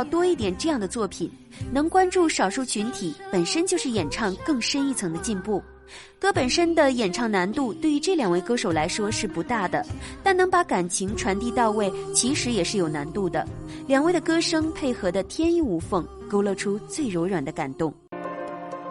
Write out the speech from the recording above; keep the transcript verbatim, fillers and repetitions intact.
到多一点这样的作品，能关注少数群体，本身就是演唱更深一层的进步。歌本身的演唱难度对于这两位歌手来说是不大的，但能把感情传递到位，其实也是有难度的。两位的歌声配合的天衣无缝，勾勒出最柔软的感动。